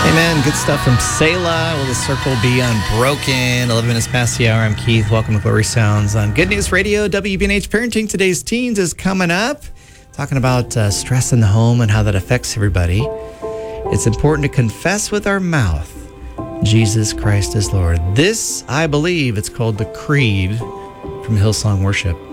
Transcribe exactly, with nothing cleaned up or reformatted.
Amen. Good stuff from Selah. Will the circle be unbroken? eleven minutes past the hour. I'm Keith. Welcome to Glory Sounds on Good News Radio, W B N H Parenting. Today's Teens is coming up. Talking about uh, stress in the home and how that affects everybody. It's important to confess with our mouth, Jesus Christ is Lord. This, I believe, it's called the Creed from Hillsong Worship.